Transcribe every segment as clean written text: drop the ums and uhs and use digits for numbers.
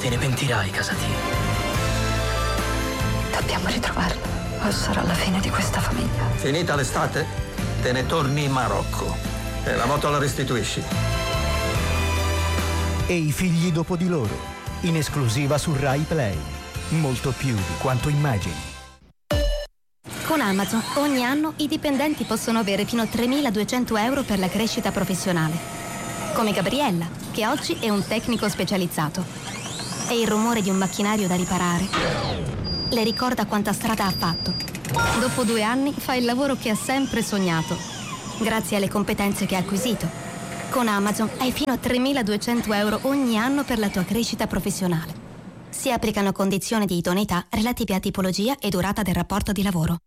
te ne pentirai, Casati. Dobbiamo ritrovarlo, o sarà la fine di questa famiglia. Finita l'estate, te ne torni in Marocco e la moto la restituisci. E i figli dopo di loro, in esclusiva su Rai Play. Molto più di quanto immagini. Con Amazon ogni anno i dipendenti possono avere fino a 3.200 euro per la crescita professionale. Come Gabriella, che oggi è un tecnico specializzato. E il rumore di un macchinario da riparare le ricorda quanta strada ha fatto. Dopo 2 anni fa il lavoro che ha sempre sognato, grazie alle competenze che ha acquisito. Con Amazon hai fino a 3.200 euro ogni anno per la tua crescita professionale. Si applicano condizioni di idoneità relative a tipologia e durata del rapporto di lavoro.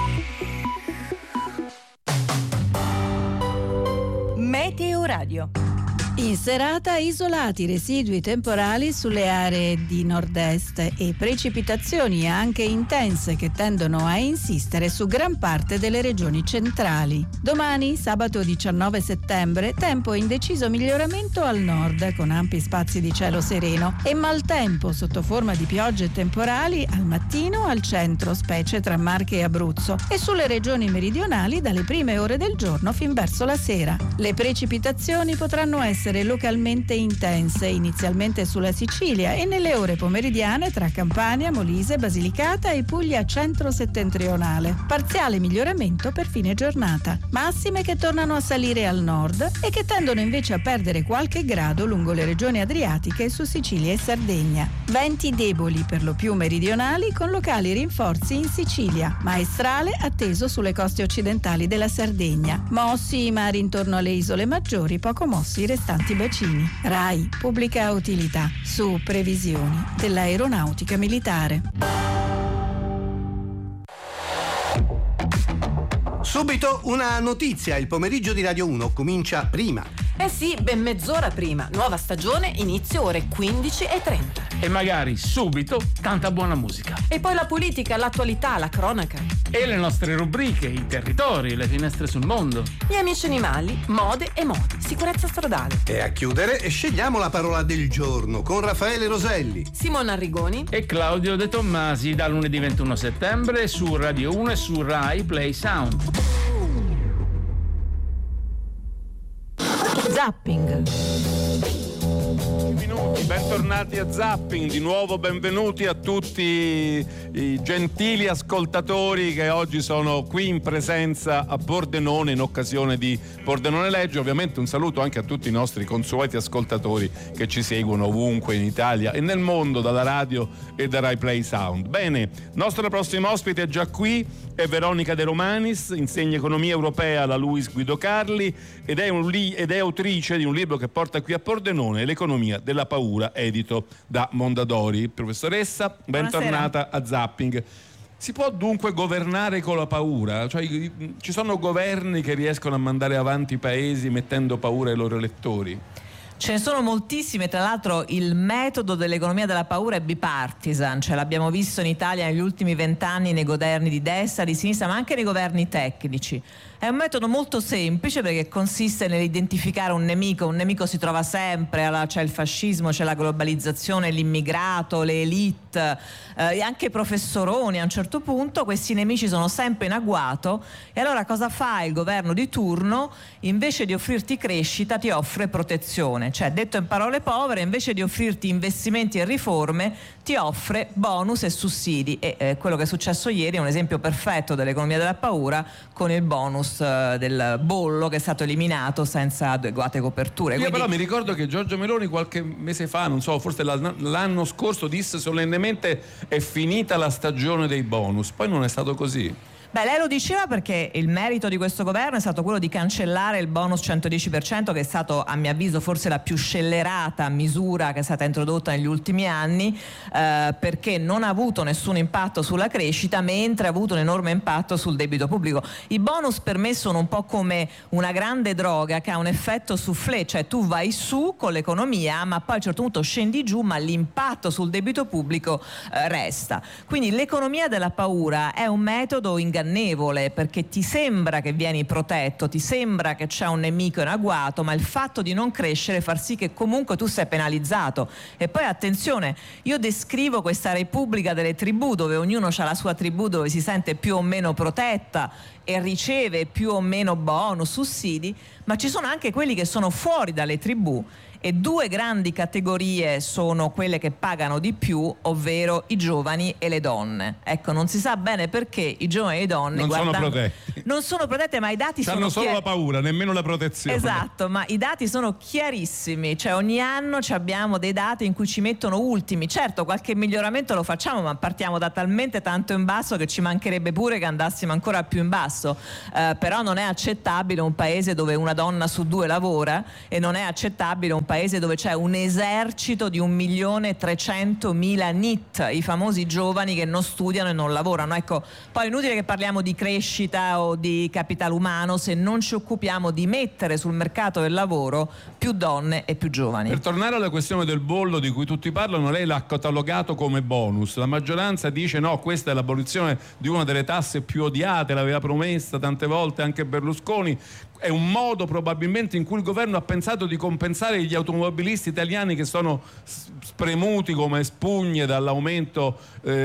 Meteo Radio. In serata isolati residui temporali sulle aree di nord-est e precipitazioni anche intense che tendono a insistere su gran parte delle regioni centrali. Domani, sabato 19 settembre, tempo in deciso miglioramento al nord con ampi spazi di cielo sereno e maltempo sotto forma di piogge temporali al mattino al centro, specie tra Marche e Abruzzo, e sulle regioni meridionali dalle prime ore del giorno fin verso la sera. Le precipitazioni potranno essere localmente intense, inizialmente sulla Sicilia e nelle ore pomeridiane tra Campania, Molise, Basilicata e Puglia centro-settentrionale. Parziale miglioramento per fine giornata. Massime che tornano a salire al nord e che tendono invece a perdere qualche grado lungo le regioni adriatiche su Sicilia e Sardegna. Venti deboli per lo più meridionali con locali rinforzi in Sicilia. Maestrale atteso sulle coste occidentali della Sardegna. Mossi i mari intorno alle isole maggiori, poco mossi i restanti bacini. RAI, pubblica utilità, su previsioni dell'aeronautica militare. Subito una notizia, il pomeriggio di Radio 1 comincia prima. Eh sì, ben mezz'ora prima. Nuova stagione, inizio ore 15:30. E magari subito tanta buona musica. E poi la politica, l'attualità, la cronaca. E le nostre rubriche, i territori, le finestre sul mondo. Gli amici animali, mode e modi, sicurezza stradale. E a chiudere scegliamo la parola del giorno con Raffaele Roselli, Simona Arrigoni e Claudio De Tommasi da lunedì 21 settembre su Radio 1 e su Rai Play Sound. Zapping. Bentornati a Zapping, di nuovo benvenuti a tutti i gentili ascoltatori che oggi sono qui in presenza a Pordenone in occasione di Pordenone Legge. Ovviamente un saluto anche a tutti i nostri consueti ascoltatori che ci seguono ovunque in Italia e nel mondo dalla radio e da Rai Play Sound. Bene, nostra prossima ospite è già qui, è Veronica De Romanis, insegna economia europea alla Luis Guido Carli ed è autrice di un libro che porta qui a Pordenone, L'economia della paura, edito da Mondadori. Professoressa, bentornata a Zapping. Si può dunque governare con la paura? Cioè, ci sono governi che riescono a mandare avanti i paesi mettendo paura ai loro elettori? Ce ne sono moltissime, tra l'altro il metodo dell'economia della paura è bipartisan, cioè l'abbiamo visto in Italia negli ultimi 20 anni nei governi di destra, di sinistra, ma anche nei governi tecnici. È un metodo molto semplice perché consiste nell'identificare un nemico si trova sempre, c'è il fascismo, c'è la globalizzazione, l'immigrato, le elite, e anche i professoroni a un certo punto, questi nemici sono sempre in agguato e allora cosa fa il governo di turno? Invece di offrirti crescita ti offre protezione, cioè detto in parole povere, invece di offrirti investimenti e riforme ti offre bonus e sussidi e quello che è successo ieri è un esempio perfetto dell'economia della paura con il bonus del bollo che è stato eliminato senza adeguate coperture. Io però mi ricordo che Giorgia Meloni qualche mese fa, non so, forse l'anno scorso, disse solennemente è finita la stagione dei bonus, poi non è stato così. Beh, lei lo diceva perché il merito di questo governo è stato quello di cancellare il bonus 110%, che è stato, a mio avviso, forse la più scellerata misura che è stata introdotta negli ultimi anni, perché non ha avuto nessun impatto sulla crescita, mentre ha avuto un enorme impatto sul debito pubblico. I bonus per me sono un po' come una grande droga che ha un effetto soufflé, cioè tu vai su con l'economia, ma poi a un certo punto scendi giù, ma l'impatto sul debito pubblico resta. Quindi l'economia della paura è un metodo ingannevole ingannevole, perché ti sembra che vieni protetto, ti sembra che c'è un nemico in agguato, ma il fatto di non crescere fa sì che comunque tu sei penalizzato. E poi attenzione, io descrivo questa repubblica delle tribù, dove ognuno ha la sua tribù, dove si sente più o meno protetta e riceve più o meno bonus, sussidi, ma ci sono anche quelli che sono fuori dalle tribù, e due grandi categorie sono quelle che pagano di più, ovvero i giovani e le donne. Ecco, non si sa bene perché i giovani e le donne non sono protette, ma i dati hanno solo la paura, nemmeno la protezione. Esatto, ma i dati sono chiarissimi, cioè ogni anno abbiamo dei dati in cui ci mettono ultimi. Certo, qualche miglioramento lo facciamo, ma partiamo da talmente tanto in basso che ci mancherebbe pure che andassimo ancora più in basso. Però non è accettabile un paese dove una donna su 2 lavora, e non è accettabile un paese dove c'è un esercito di 1.300.000 NEET, i famosi giovani che non studiano e non lavorano. Ecco, poi è inutile che parliamo di crescita o di capitale umano se non ci occupiamo di mettere sul mercato del lavoro più donne e più giovani. Per tornare alla questione del bollo di cui tutti parlano, lei l'ha catalogato come bonus. La maggioranza dice no, questa è l'abolizione di una delle tasse più odiate, l'aveva promessa tante volte anche Berlusconi. È un modo probabilmente in cui il governo ha pensato di compensare gli automobilisti italiani che sono spremuti come spugne dall'aumento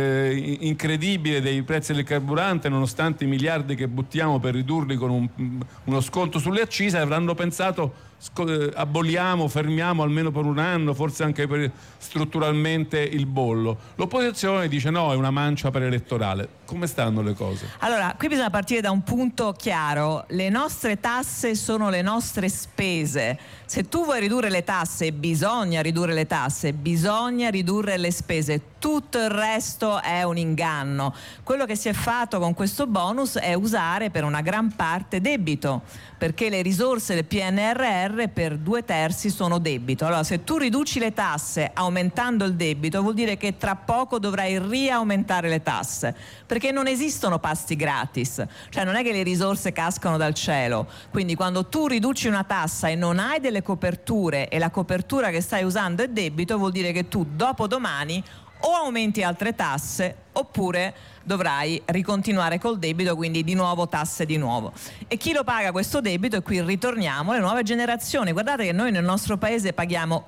incredibile dei prezzi del carburante, nonostante i miliardi che buttiamo per ridurli con uno sconto sulle accise. Avranno pensato aboliamo, fermiamo almeno per un anno, forse anche strutturalmente il bollo. L'opposizione dice no, è una mancia preelettorale. Come stanno le cose? Allora, qui bisogna partire da un punto chiaro: le nostre tasse sono le nostre spese. Se tu vuoi ridurre le tasse, bisogna ridurre le tasse, bisogna ridurre le spese. Tutto il resto è un inganno. Quello che si è fatto con questo bonus è usare per una gran parte debito, perché le risorse del PNRR per 2/3 sono debito. Allora, se tu riduci le tasse aumentando il debito, vuol dire che tra poco dovrai riaumentare le tasse, perché non esistono pasti gratis, cioè non è che le risorse cascano dal cielo. Quindi quando tu riduci una tassa e non hai delle coperture, e la copertura che stai usando è debito, vuol dire che tu dopodomani o aumenti altre tasse oppure dovrai ricontinuare col debito, quindi di nuovo tasse di nuovo. E chi lo paga questo debito? E qui ritorniamo alle nuove generazioni. Guardate che noi nel nostro paese paghiamo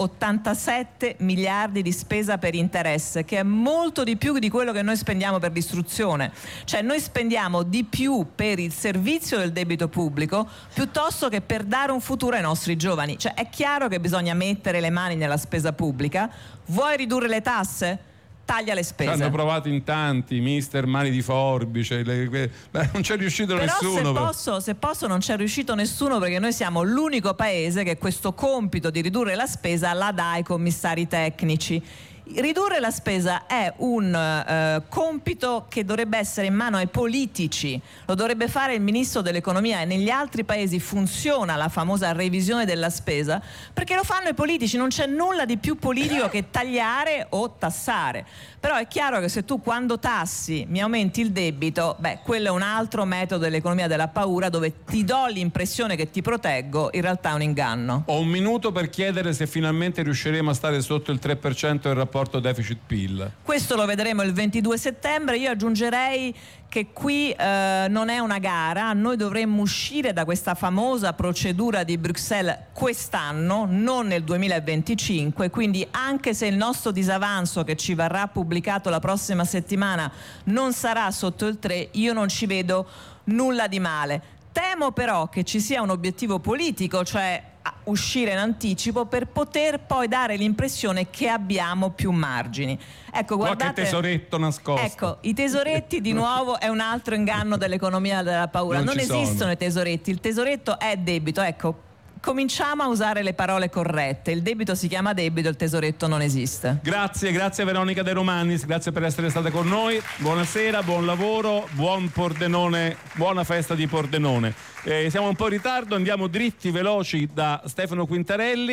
87 miliardi di spesa per interesse, che è molto di più di quello che noi spendiamo per l'istruzione. Cioè noi spendiamo di più per il servizio del debito pubblico piuttosto che per dare un futuro ai nostri giovani. Cioè è chiaro che bisogna mettere le mani nella spesa pubblica. Vuoi ridurre le tasse? Taglia le spese. Ci hanno provato in tanti, mister mani di forbice, non c'è riuscito nessuno. Però se posso non c'è riuscito nessuno, perché noi siamo l'unico paese che questo compito di ridurre la spesa la dà ai commissari tecnici. Ridurre la spesa è un compito che dovrebbe essere in mano ai politici, lo dovrebbe fare il ministro dell'economia, e negli altri paesi funziona la famosa revisione della spesa perché lo fanno i politici. Non c'è nulla di più politico che tagliare o tassare. Però è chiaro che se tu quando tassi mi aumenti il debito, quello è un altro metodo dell'economia della paura, dove ti do l'impressione che ti proteggo, in realtà è un inganno. Ho un minuto per chiedere se finalmente riusciremo a stare sotto il 3% del rapporto deficit-PIL. Questo lo vedremo il 22 settembre. Io aggiungerei che qui non è una gara, noi dovremmo uscire da questa famosa procedura di Bruxelles quest'anno, non nel 2025, quindi anche se il nostro disavanzo che ci verrà pubblicato la prossima settimana non sarà sotto il 3, io non ci vedo nulla di male. Temo però che ci sia un obiettivo politico, cioè uscire in anticipo per poter poi dare l'impressione che abbiamo più margini. Ecco, guardate, qualche tesoretto nascosto. Ecco, i tesoretti di nuovo è un altro inganno dell'economia della paura. Non esistono i tesoretti, il tesoretto è debito. Ecco, cominciamo a usare le parole corrette. Il debito si chiama debito, il tesoretto non esiste. Grazie Veronica De Romanis, grazie per essere stata con noi. Buonasera, buon lavoro, buon Pordenone, buona festa di Pordenone. Siamo un po' in ritardo, andiamo dritti, veloci da Stefano Quintarelli.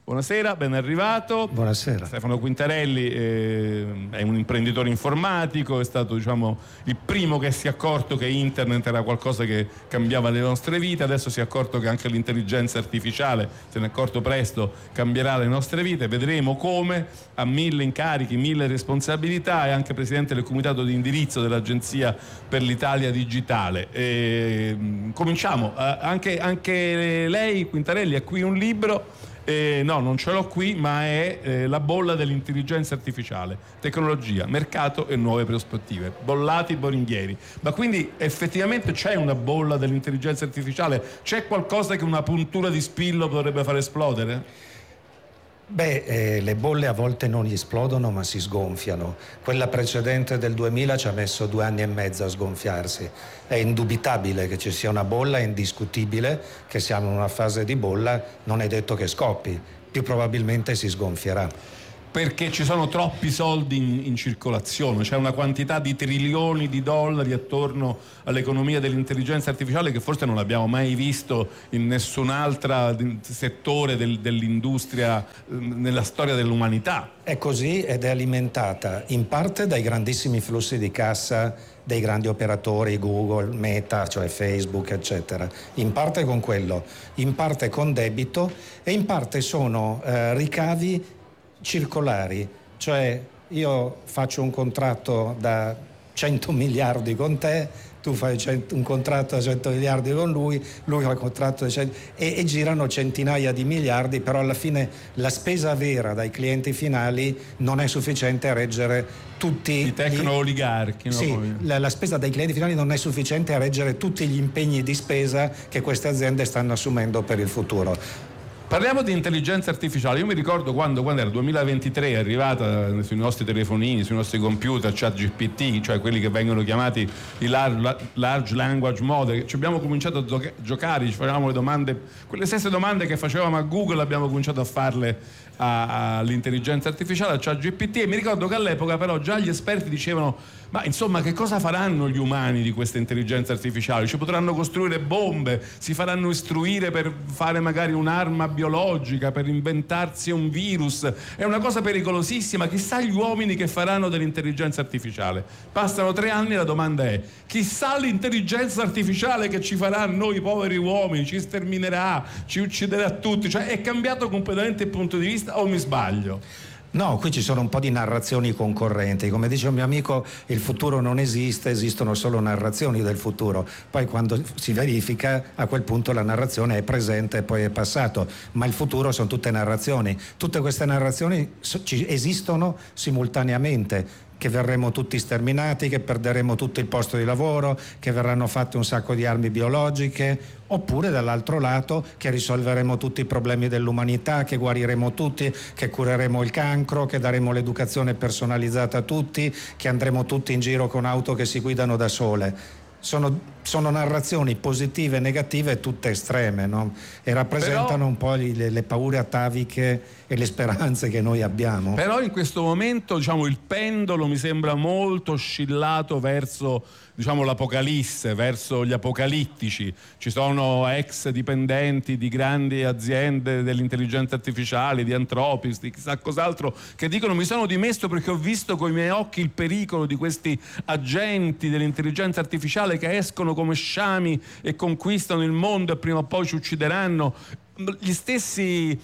Buonasera, ben arrivato. Buonasera. Stefano Quintarelli è un imprenditore informatico, è stato il primo che si è accorto che internet era qualcosa che cambiava le nostre vite, adesso si è accorto che anche l'intelligenza artificiale, se ne è accorto presto, cambierà le nostre vite, vedremo come, ha 1000 incarichi, 1000 responsabilità, è anche presidente del comitato di indirizzo dell'Agenzia per l'Italia Digitale. Cominciamo, anche lei Quintarelli ha qui un libro. No, non ce l'ho qui, ma è La bolla dell'intelligenza artificiale, tecnologia, mercato e nuove prospettive, Bollati Boringhieri. Ma quindi effettivamente c'è una bolla dell'intelligenza artificiale? C'è qualcosa che una puntura di spillo potrebbe far esplodere? Le bolle a volte non esplodono ma si sgonfiano. Quella precedente del 2000 ci ha messo 2 anni e mezzo a sgonfiarsi. È indubitabile che ci sia una bolla, è indiscutibile che siamo in una fase di bolla, non è detto che scoppi, più probabilmente si sgonfierà. Perché ci sono troppi soldi in circolazione, c'è una quantità di trilioni di dollari attorno all'economia dell'intelligenza artificiale che forse non abbiamo mai visto in nessun altro settore dell'industria nella storia dell'umanità. È così ed è alimentata in parte dai grandissimi flussi di cassa dei grandi operatori, Google, Meta, cioè Facebook, eccetera. In parte con quello, in parte con debito e in parte sono ricavi circolari, cioè io faccio un contratto da 100 miliardi con te, tu fai un contratto da 100 miliardi con lui fa un contratto da 100 e girano centinaia di miliardi, però alla fine la spesa vera dai clienti finali non è sufficiente a reggere tutti i tecno-oligarchi. Sì, la spesa dai clienti finali non è sufficiente a reggere tutti gli impegni di spesa che queste aziende stanno assumendo per il futuro. Parliamo di intelligenza artificiale. Io mi ricordo quando era 2023 è arrivata sui nostri telefonini, sui nostri computer ChatGPT, cioè quelli che vengono chiamati i large language model. Ci abbiamo cominciato a giocare, ci facevamo le domande, quelle stesse domande che facevamo a Google abbiamo cominciato a farle all'intelligenza artificiale, a ChatGPT, e mi ricordo che all'epoca però già gli esperti dicevano: ma insomma, che cosa faranno gli umani di questa intelligenza artificiale? Ci potranno costruire bombe, si faranno istruire per fare magari un'arma biologica, per inventarsi un virus. È una cosa pericolosissima. Chissà gli uomini che faranno dell'intelligenza artificiale. Passano 3 anni e la domanda è: chissà l'intelligenza artificiale che ci farà noi poveri uomini, ci sterminerà, ci ucciderà tutti. Cioè è cambiato completamente il punto di vista, o mi sbaglio? No, qui ci sono un po' di narrazioni concorrenti. Come dice un mio amico, il futuro non esiste, esistono solo narrazioni del futuro. Poi quando si verifica, a quel punto la narrazione è presente e poi è passato. Ma il futuro sono tutte narrazioni. Tutte queste narrazioni esistono simultaneamente. Che verremo tutti sterminati, che perderemo tutto il posto di lavoro, che verranno fatte un sacco di armi biologiche, oppure dall'altro lato che risolveremo tutti i problemi dell'umanità, che guariremo tutti, che cureremo il cancro, che daremo l'educazione personalizzata a tutti, che andremo tutti in giro con auto che si guidano da sole. Sono narrazioni positive e negative tutte estreme, no? E rappresentano un po' le paure ataviche e le speranze che noi abbiamo. Però in questo momento il pendolo mi sembra molto oscillato verso l'apocalisse, verso gli apocalittici. Ci sono ex dipendenti di grandi aziende dell'intelligenza artificiale, di Anthropic, di chissà cos'altro, che dicono: mi sono dimesso perché ho visto con i miei occhi il pericolo di questi agenti dell'intelligenza artificiale che escono come sciami e conquistano il mondo e prima o poi ci uccideranno. Gli stessi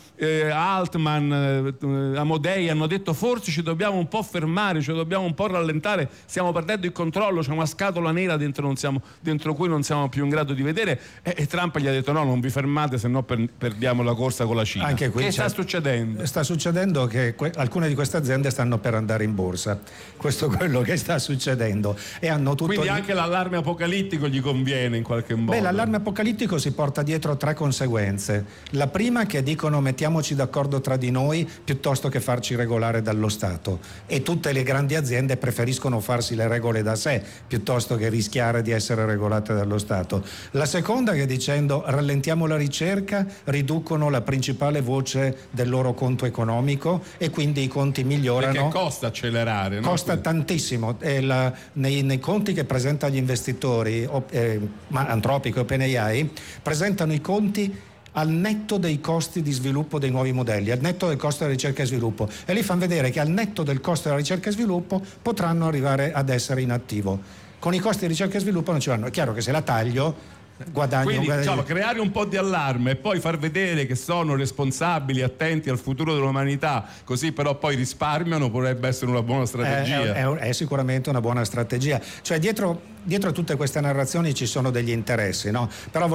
Altman, Amodei hanno detto: forse ci dobbiamo un po' fermare, ci dobbiamo un po' rallentare, stiamo perdendo il controllo, c'è una scatola nera dentro cui non siamo più in grado di vedere, e Trump gli ha detto: no, non vi fermate, se no perdiamo la corsa con la Cina. Anche qui che sta succedendo? Sta succedendo che alcune di queste aziende stanno per andare in borsa, questo è quello che sta succedendo, e hanno tutto. Quindi anche l'allarme apocalittico gli conviene in qualche modo. L'allarme apocalittico si porta dietro 3 conseguenze. La prima, che dicono: mettiamoci d'accordo tra di noi piuttosto che farci regolare dallo Stato, e tutte le grandi aziende preferiscono farsi le regole da sé piuttosto che rischiare di essere regolate dallo Stato. La seconda, che dicendo rallentiamo la ricerca, riducono la principale voce del loro conto economico e quindi i conti migliorano. Perché costa accelerare, no? Costa tantissimo. Nei conti che presenta gli investitori, Anthropic e OpenAI, presentano i conti al netto dei costi di sviluppo dei nuovi modelli, al netto del costo della ricerca e sviluppo, e lì fanno vedere che al netto del costo della ricerca e sviluppo potranno arrivare ad essere in attivo. Con i costi di ricerca e sviluppo non ci vanno. È chiaro che se la taglio guadagno. Quindi diciamo, creare un po' di allarme e poi far vedere che sono responsabili, attenti al futuro dell'umanità, così però poi risparmiano, potrebbe essere una buona strategia. È sicuramente una buona strategia. Cioè dietro a tutte queste narrazioni ci sono degli interessi, no? Però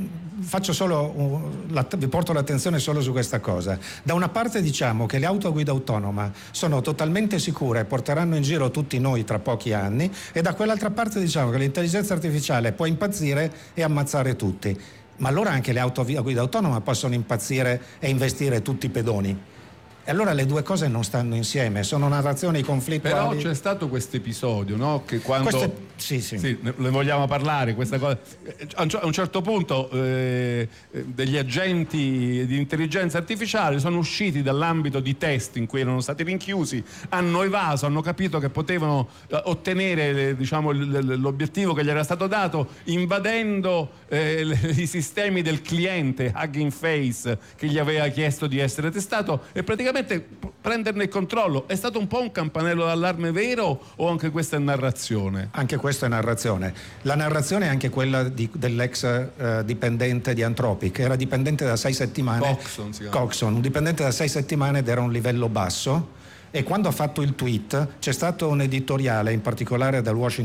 vi porto l'attenzione solo su questa cosa. Da una parte diciamo che le auto a guida autonoma sono totalmente sicure e porteranno in giro tutti noi tra pochi anni, e da quell'altra parte diciamo che l'intelligenza artificiale può impazzire e ammazzare tutti. Ma allora anche le auto a guida autonoma possono impazzire e investire tutti i pedoni. E allora le due cose non stanno insieme, sono narrazioni conflittuali. Però c'è stato questo episodio, no? Che quando sì, ne vogliamo parlare, questa cosa. A un certo punto degli agenti di intelligenza artificiale sono usciti dall'ambito di test in cui erano stati rinchiusi, hanno evaso, hanno capito che potevano ottenere l'obiettivo che gli era stato dato invadendo i sistemi del cliente Hugging Face che gli aveva chiesto di essere testato, e praticamente prenderne il controllo. È stato un po' un campanello d'allarme vero, o anche questa è narrazione? Anche questa è narrazione. La narrazione è anche quella dell'ex dipendente di Anthropic, era dipendente da 6 settimane. Coxon, un dipendente da 6 settimane ed era un livello basso. E quando ha fatto il tweet c'è stato un editoriale, in particolare dal Wall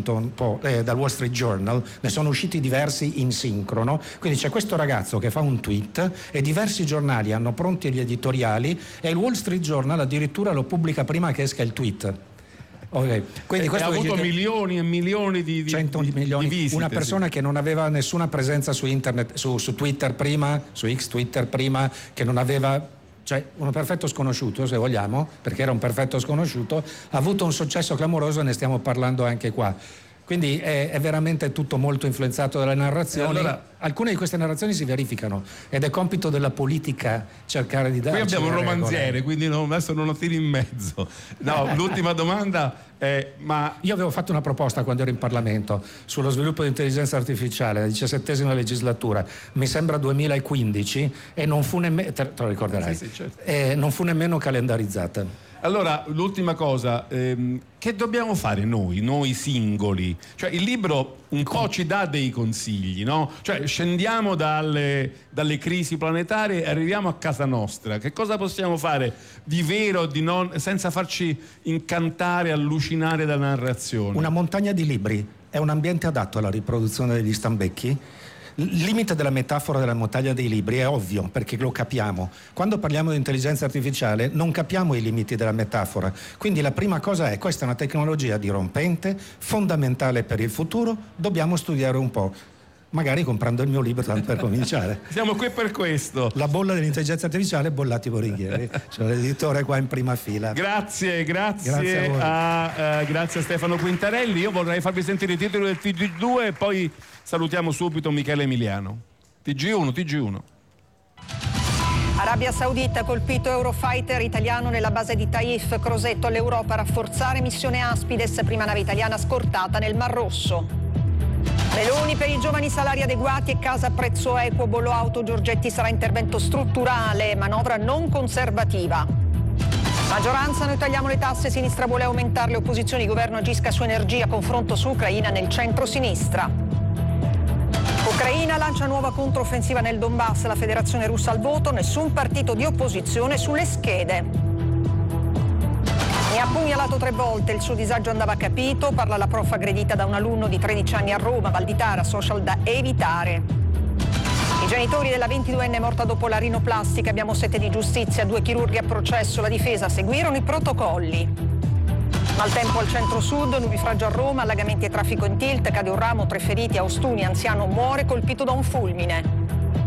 Street Journal, ne sono usciti diversi in sincrono, quindi c'è questo ragazzo che fa un tweet e diversi giornali hanno pronti gli editoriali e il Wall Street Journal addirittura lo pubblica prima che esca il tweet. Okay. Quindi questo ha avuto milioni e milioni di 100 milioni di visite. Una persona che non aveva nessuna presenza su internet, su Twitter prima, su X Twitter prima, che non aveva... Cioè un perfetto sconosciuto, se vogliamo, perché era un perfetto sconosciuto, ha avuto un successo clamoroso e ne stiamo parlando anche qua. Quindi è veramente tutto molto influenzato dalle narrazioni. Allora, alcune di queste narrazioni si verificano ed è compito della politica cercare di dare. Qui abbiamo un romanziere, quindi adesso non lo tiri in mezzo. No, l'ultima domanda è: ma io avevo fatto una proposta quando ero in Parlamento sullo sviluppo di intelligenza artificiale, la 17ª legislatura, mi sembra 2015, e non fu nemmeno, te lo ricorderai, sì, certo. Non fu nemmeno calendarizzata. Allora, l'ultima cosa, che dobbiamo fare noi singoli? Cioè, il libro un po' ci dà dei consigli, no? Cioè, scendiamo dalle crisi planetarie e arriviamo a casa nostra. Che cosa possiamo fare di vero, di non, senza farci incantare, allucinare da narrazione? Una montagna di libri è un ambiente adatto alla riproduzione degli stambecchi? Il limite della metafora della montagna dei libri è ovvio, perché lo capiamo. Quando parliamo di intelligenza artificiale non capiamo i limiti della metafora. Quindi la prima cosa è: questa è una tecnologia dirompente, fondamentale per il futuro, dobbiamo studiare un po'. Magari comprando il mio libro tanto per cominciare. Siamo qui per questo. La bolla dell'intelligenza artificiale, Bollati Borighieri. C'è l'editore qua in prima fila. Grazie a Stefano Quintarelli. Io vorrei farvi sentire i titoli del TG2 e poi salutiamo subito Michele Emiliano. TG1. Arabia Saudita ha colpito Eurofighter italiano nella base di Taif. Crosetto all'Europa: rafforzare missione Aspides, prima nave italiana scortata nel Mar Rosso. Meloni: per i giovani salari adeguati e casa a prezzo equo. Bollo auto Giorgetti: sarà intervento strutturale, manovra non conservativa. Maggioranza: noi tagliamo le tasse, sinistra vuole aumentarle, opposizioni, governo agisca su energia, confronto su Ucraina nel centro-sinistra. Ucraina lancia nuova controffensiva nel Donbass, la federazione russa al voto, nessun partito di opposizione sulle schede. Mi ha pugnalato 3 volte, il suo disagio andava capito, parla la prof aggredita da un alunno di 13 anni a Roma, Valditara, social da evitare. I genitori della 22enne morta dopo la rinoplastica, abbiamo sete di giustizia, 2 chirurghi a processo, la difesa, seguirono i protocolli. Maltempo al centro-sud, nubifragio a Roma, allagamenti e traffico in tilt, cade un ramo, 3 feriti, a Ostuni, anziano muore colpito da un fulmine.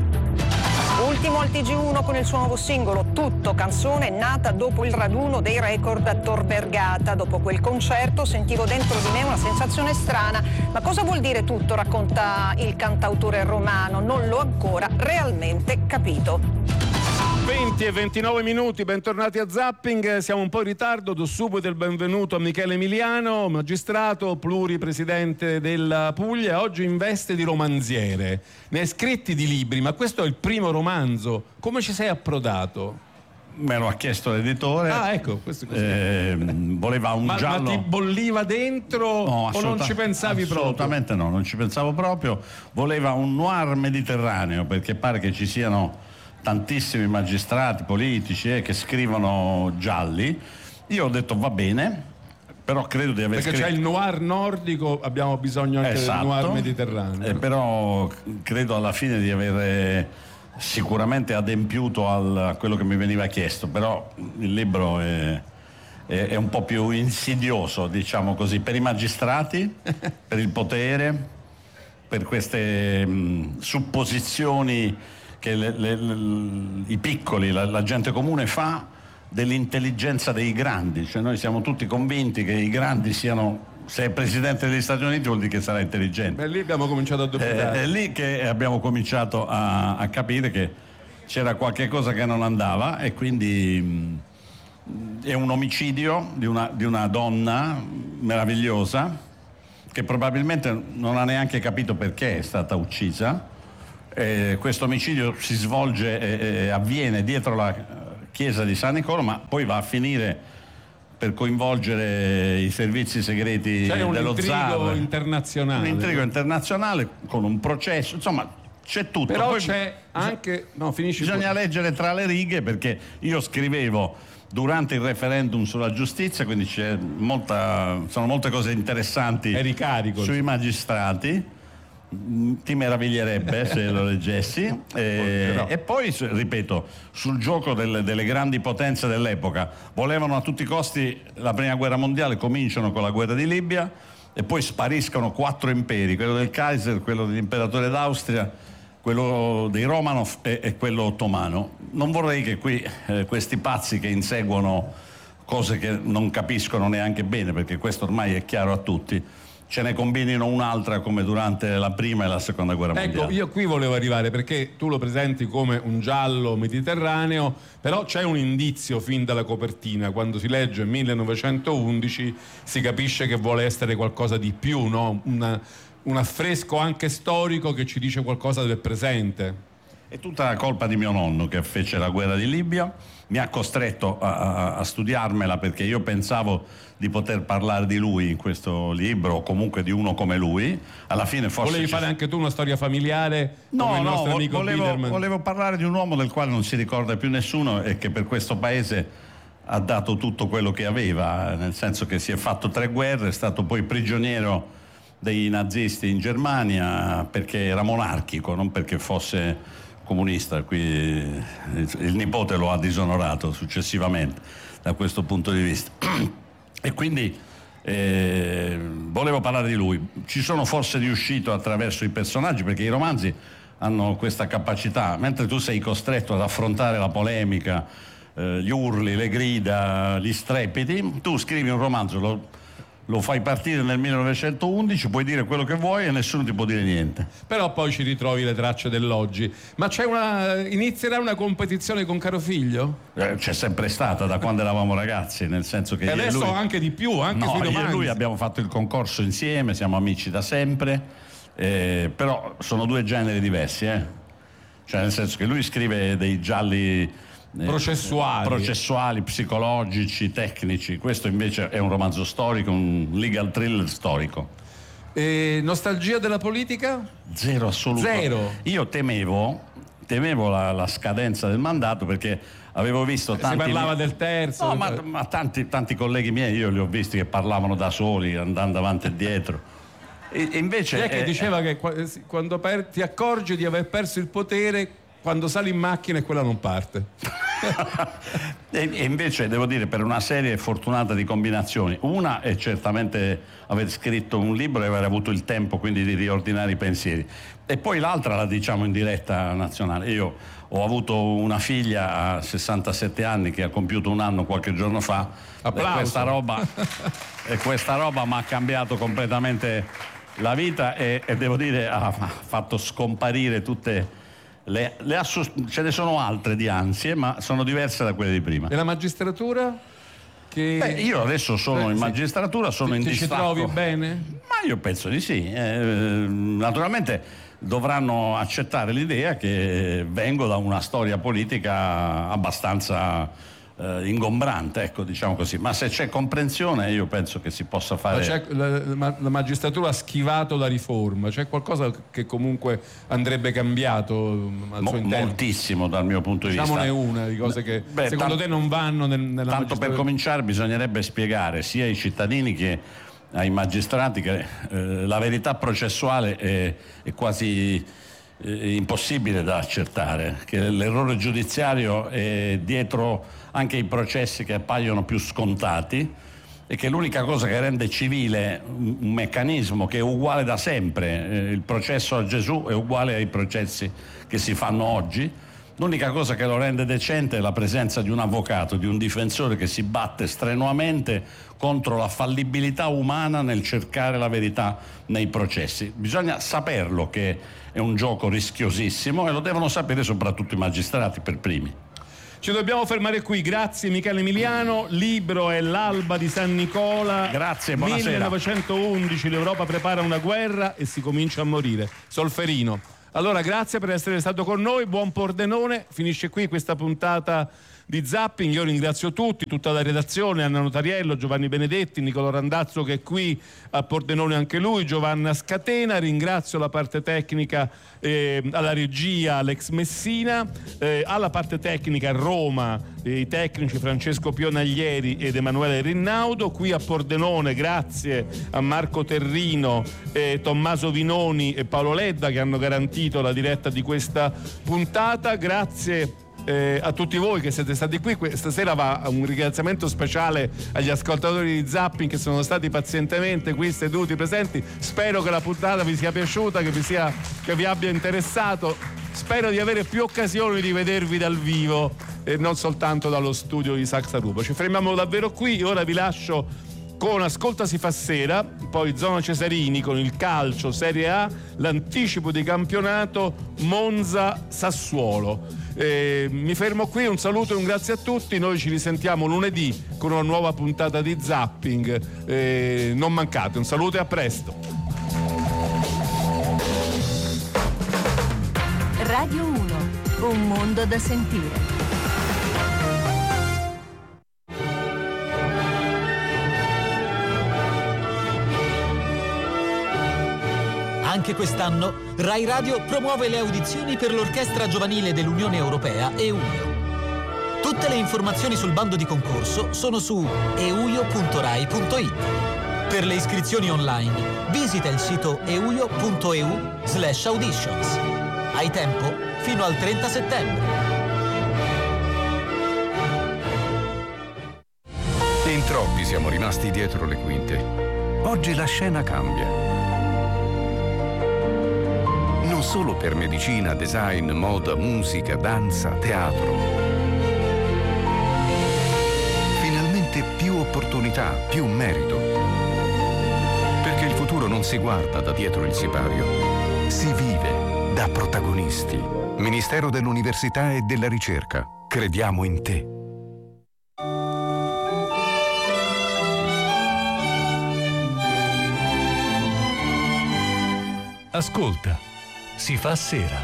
Ultimo al TG1 con il suo nuovo singolo, Tutto, canzone nata dopo il raduno dei record a Tor Vergata. Dopo quel concerto sentivo dentro di me una sensazione strana. Ma cosa vuol dire tutto? Racconta il cantautore romano. Non l'ho ancora realmente capito. 20 e 29 minuti, bentornati a Zapping. Siamo un po' in ritardo, do subito il benvenuto a Michele Emiliano, magistrato, pluripresidente della Puglia, oggi in veste di romanziere. Ne hai scritti di libri, ma questo è il primo romanzo. Come ci sei approdato? Me lo ha chiesto l'editore. Ah, ecco, questo così. Voleva un giallo. Ma ti bolliva dentro, no, o non ci pensavi proprio? Assolutamente no, non ci pensavo proprio. Voleva un noir mediterraneo, perché pare che ci siano tantissimi magistrati politici che scrivono gialli. Io ho detto va bene, però credo di aver perché scritto... c'è il noir nordico, abbiamo bisogno anche del noir mediterraneo. Però credo alla fine di aver sicuramente adempiuto a quello che mi veniva chiesto, però il libro è un po' più insidioso, diciamo così, per i magistrati, per il potere, per queste supposizioni che i piccoli, la gente comune fa dell'intelligenza dei grandi. Cioè noi siamo tutti convinti che i grandi siano, se è presidente degli Stati Uniti vuol dire che sarà intelligente. E lì abbiamo cominciato a dubitare. È lì che abbiamo cominciato a capire che c'era qualche cosa che non andava, e quindi è un omicidio di una donna meravigliosa che probabilmente non ha neanche capito perché è stata uccisa. Questo omicidio si svolge e avviene dietro la chiesa di San Nicolò, ma poi va a finire per coinvolgere i servizi segreti dello zar. Un intrigo internazionale. Un intrigo internazionale con un processo, insomma c'è tutto. Però poi c'è anche... No, finisci. Bisogna leggere tra le righe, perché io scrivevo durante il referendum sulla giustizia, quindi sono molte cose interessanti sui magistrati. Ti meraviglierebbe se lo leggessi. E poi, ripeto, sul gioco delle grandi potenze dell'epoca. Volevano a tutti i costi la prima guerra mondiale, cominciano con la guerra di Libia e poi spariscono 4 imperi, quello del Kaiser, quello dell'imperatore d'Austria, quello dei Romanov e quello ottomano. Non vorrei che qui questi pazzi che inseguono cose che non capiscono neanche bene, perché questo ormai è chiaro a tutti, ce ne combinino un'altra come durante la prima e la seconda guerra mondiale. Ecco, io qui volevo arrivare, perché tu lo presenti come un giallo mediterraneo, però c'è un indizio fin dalla copertina. Quando si legge 1911 si capisce che vuole essere qualcosa di più, no? Un affresco anche storico che ci dice qualcosa del presente. È tutta la colpa di mio nonno, che fece la guerra di Libia, mi ha costretto a studiarmela, perché io pensavo di poter parlare di lui in questo libro, o comunque di uno come lui. Alla fine forse volevi fare anche tu una storia familiare come il nostro amico Biederman? Volevo parlare di un uomo del quale non si ricorda più nessuno e che per questo paese ha dato tutto quello che aveva, nel senso che si è fatto 3 guerre, è stato poi prigioniero dei nazisti in Germania perché era monarchico, non perché fosse comunista. Qui il nipote lo ha disonorato successivamente da questo punto di vista. E quindi volevo parlare di lui. Ci sono forse riuscito attraverso i personaggi, perché i romanzi hanno questa capacità, mentre tu sei costretto ad affrontare la polemica, gli urli, le grida, gli strepiti, tu scrivi un romanzo, lo fai partire nel 1911, puoi dire quello che vuoi e nessuno ti può dire niente. Però poi ci ritrovi le tracce dell'oggi. Ma inizierà una competizione con Carofiglio? C'è sempre stata da quando eravamo ragazzi, nel senso che e adesso lui, anche di più, anche sui romanzi. Io e lui abbiamo fatto il concorso insieme, siamo amici da sempre, però sono 2 generi diversi, cioè nel senso che lui scrive dei gialli processuali, psicologici, tecnici. Questo invece è un romanzo storico, un legal thriller storico. Nostalgia della politica? Zero assoluto. Zero. Io temevo la scadenza del mandato, perché avevo visto tanti... Si parlava del terzo. No, ma tanti colleghi miei, io li ho visti che parlavano da soli, andando avanti e dietro. E invece... Chi è che diceva che quando ti accorgi di aver perso il potere, quando sali in macchina e quella non parte? E invece devo dire, per una serie fortunata di combinazioni, una è certamente aver scritto un libro e aver avuto il tempo quindi di riordinare i pensieri, e poi l'altra la diciamo in diretta nazionale. Io ho avuto una figlia a 67 anni che ha compiuto 1 anno qualche giorno fa. Applauso. E questa roba mi ha cambiato completamente la vita e devo dire ha fatto scomparire tutte ce ne sono altre di ansie, ma sono diverse da quelle di prima. E la magistratura? Io adesso sono in magistratura, sono in distacco. Ci trovi bene? Ma io penso di sì. Naturalmente dovranno accettare l'idea che vengo da una storia politica abbastanza ingombrante, ecco, diciamo così, ma se c'è comprensione io penso che si possa fare. La magistratura ha schivato la riforma, c'è qualcosa che comunque andrebbe cambiato al suo interno? Moltissimo dal mio punto di vista. Diciamone una di cose che secondo te non vanno nella magistratura. Tanto per cominciare bisognerebbe spiegare sia ai cittadini che ai magistrati che la verità processuale è quasi impossibile da accertare, che l'errore giudiziario è dietro anche i processi che appaiono più scontati e che l'unica cosa che rende civile un meccanismo che è uguale da sempre, il processo a Gesù è uguale ai processi che si fanno oggi, l'unica cosa che lo rende decente è la presenza di un avvocato, di un difensore che si batte strenuamente contro la fallibilità umana nel cercare la verità nei processi. Bisogna saperlo che è un gioco rischiosissimo e lo devono sapere soprattutto i magistrati per primi. Ci dobbiamo fermare qui, grazie Michele Emiliano. Libro è L'alba di San Nicola. Grazie, buonasera. 1911, l'Europa prepara una guerra e si comincia a morire. Solferino. Allora, grazie per essere stato con noi, buon Pordenone. Finisce qui questa puntata di Zapping. Io ringrazio tutti, tutta la redazione, Anna Notariello, Giovanni Benedetti, Nicolò Randazzo che è qui a Pordenone anche lui, Giovanna Scatena. Ringrazio la parte tecnica, alla regia Alex Messina, alla parte tecnica a Roma i tecnici Francesco Pionaglieri ed Emanuele Rinnaudo. Qui a Pordenone grazie a Marco Terrino, Tommaso Vinoni e Paolo Ledda che hanno garantito la diretta di questa puntata. Grazie a tutti voi che siete stati qui. Stasera va un ringraziamento speciale agli ascoltatori di Zapping che sono stati pazientemente qui seduti presenti. Spero che la puntata vi sia piaciuta, che vi abbia interessato. Spero di avere più occasioni di vedervi dal vivo e non soltanto dallo studio di Saxarupo. Ci fermiamo davvero qui. Ora vi lascio con Ascolta si fa sera, poi Zona Cesarini con il calcio Serie A, l'anticipo di campionato Monza-Sassuolo. Mi fermo qui, un saluto e un grazie a tutti. Noi ci risentiamo lunedì con una nuova puntata di Zapping. Non mancate, un saluto e a presto. Radio 1, un mondo da sentire. Anche quest'anno Rai Radio promuove le audizioni per l'Orchestra Giovanile dell'Unione Europea EUIO. Tutte le informazioni sul bando di concorso sono su euio.rai.it. Per le iscrizioni online visita il sito euio.eu/auditions. Hai tempo fino al 30 settembre. In troppi siamo rimasti dietro le quinte. Oggi la scena cambia. Non solo per medicina, design, moda, musica, danza, teatro. Finalmente più opportunità, più merito. Perché il futuro non si guarda da dietro il sipario, si vive da protagonisti. Ministero dell'Università e della Ricerca. Crediamo in te. Ascolta, si fa sera.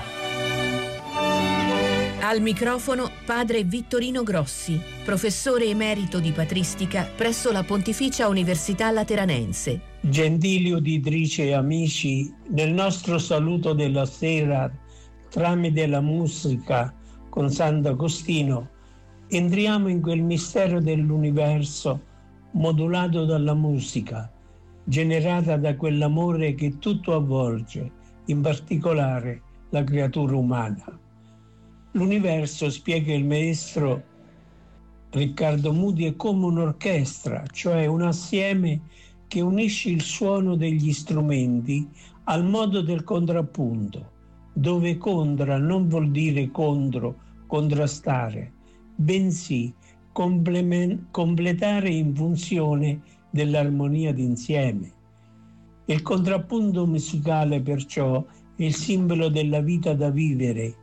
Al microfono padre Vittorino Grossi, professore emerito di patristica presso la Pontificia Università Lateranense. Gentili uditrici e amici, nel nostro saluto della sera, tramite la musica con Sant'Agostino, entriamo in quel mistero dell'universo modulato dalla musica, generata da quell'amore che tutto avvolge, in particolare la creatura umana. L'universo, spiega il maestro Riccardo Muti, è come un'orchestra, cioè un assieme che unisce il suono degli strumenti al modo del contrappunto, dove contra non vuol dire contro, contrastare, bensì completare in funzione dell'armonia d'insieme. Il contrappunto musicale perciò è il simbolo della vita da vivere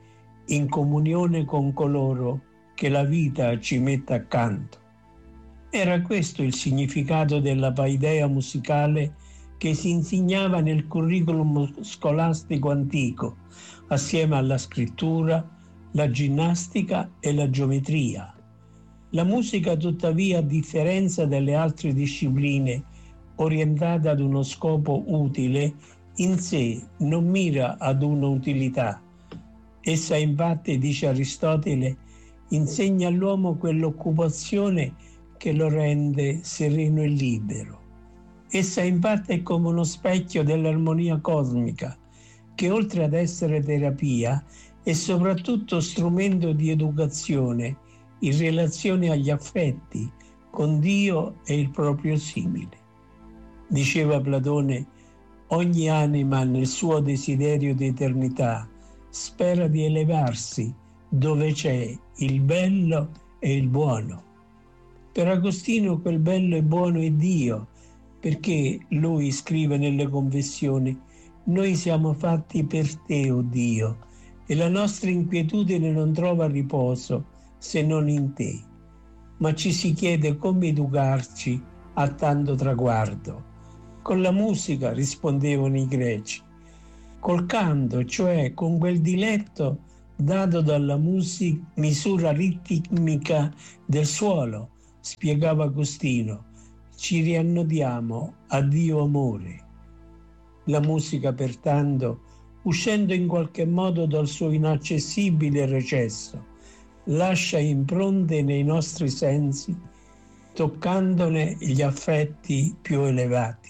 in comunione con coloro che la vita ci mette accanto. Era questo il significato della paideia musicale che si insegnava nel curriculum scolastico antico, assieme alla scrittura, la ginnastica e la geometria. La musica, tuttavia, a differenza delle altre discipline orientate ad uno scopo utile, in sé non mira ad un'utilità. Essa, infatti, dice Aristotele, insegna all'uomo quell'occupazione che lo rende sereno e libero. Essa, infatti, è come uno specchio dell'armonia cosmica, che oltre ad essere terapia, è soprattutto strumento di educazione in relazione agli affetti con Dio e il proprio simile. Diceva Platone, ogni anima nel suo desiderio di eternità spera di elevarsi dove c'è il bello e il buono. Per Agostino quel bello e buono è Dio, perché lui scrive nelle Confessioni: noi siamo fatti per te, o Dio, e la nostra inquietudine non trova riposo se non in te. Ma ci si chiede come educarci a tanto traguardo. Con la musica, rispondevano i greci, col canto, cioè con quel diletto dato dalla misura ritmica del suolo, spiegava Agostino, ci riannodiamo a Dio amore. La musica, pertanto, uscendo in qualche modo dal suo inaccessibile recesso, lascia impronte nei nostri sensi, toccandone gli affetti più elevati.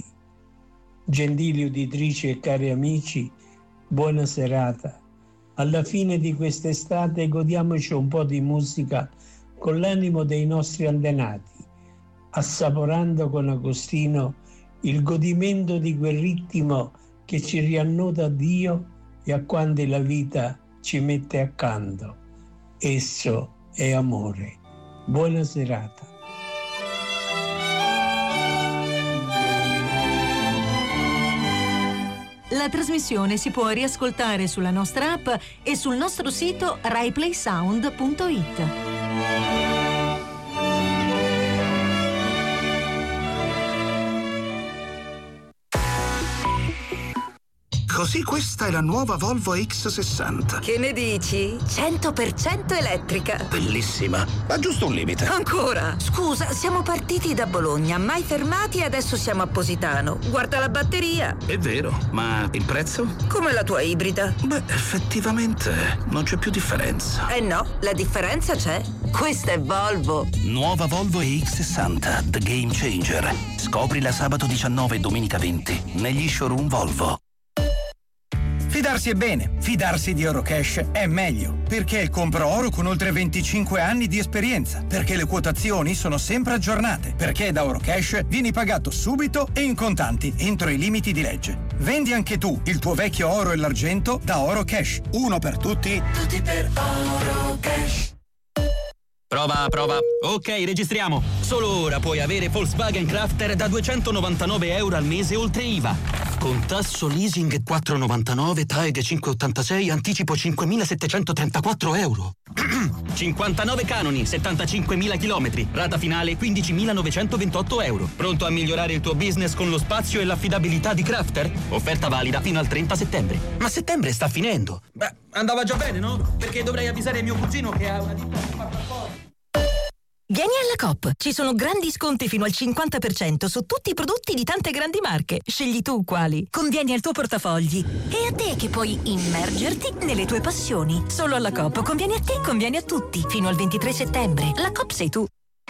Gentili uditrici e cari amici, buona serata. Alla fine di quest'estate godiamoci un po' di musica con l'animo dei nostri antenati, assaporando con Agostino il godimento di quel ritmo che ci riannoda a Dio e a quanti la vita ci mette accanto. Esso è amore. Buona serata. La trasmissione si può riascoltare sulla nostra app e sul nostro sito raiplaysound.it. Così questa è la nuova Volvo X60. Che ne dici? 100% elettrica. Bellissima, ma giusto un limite. Ancora? Scusa, siamo partiti da Bologna, mai fermati e adesso siamo a Positano. Guarda la batteria. È vero, ma il prezzo? Come la tua ibrida. Beh, effettivamente non c'è più differenza. Eh no, la differenza c'è. Questa è Volvo. Nuova Volvo EX60, The Game Changer. Scoprila sabato 19 e domenica 20 negli showroom Volvo. Fidarsi è bene, fidarsi di Eurocash è meglio, perché è il compro oro con oltre 25 anni di esperienza, perché le quotazioni sono sempre aggiornate, perché da Eurocash vieni pagato subito e in contanti entro i limiti di legge. Vendi anche tu il tuo vecchio oro e l'argento da Eurocash. Uno per tutti, tutti per Eurocash. Prova. Ok, registriamo. Solo ora puoi avere Volkswagen Crafter da €299 al mese oltre IVA. Con tasso leasing 4,99, TAEG 5,86, anticipo €5.734. 59 canoni, 75.000 chilometri, rata finale €15.928. Pronto a migliorare il tuo business con lo spazio e l'affidabilità di Crafter? Offerta valida fino al 30 settembre. Ma settembre sta finendo. Beh, andava già bene, no? Perché dovrei avvisare mio cugino che ha una ditta che fa fuori. Vieni alla Coop, ci sono grandi sconti fino al 50% su tutti i prodotti di tante grandi marche. Scegli tu quali. Convieni al tuo portafogli. E a te che puoi immergerti nelle tue passioni. Solo alla Coop convieni a te, convieni a tutti. Fino al 23 settembre. La Coop sei tu.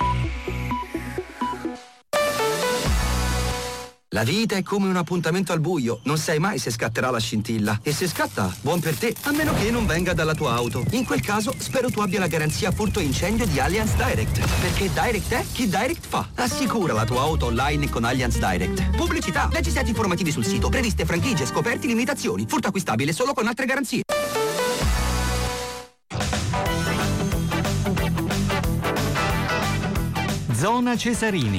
La vita è come un appuntamento al buio, non sai mai se scatterà la scintilla. E se scatta, buon per te, a meno che non venga dalla tua auto. In quel caso, spero tu abbia la garanzia furto e incendio di Allianz Direct. Perché Direct è chi Direct fa. Assicura la tua auto online con Allianz Direct. Pubblicità, leggi stati informativi sul sito, previste franchigie, scoperti, limitazioni. Furto acquistabile solo con altre garanzie. Zona Cesarini.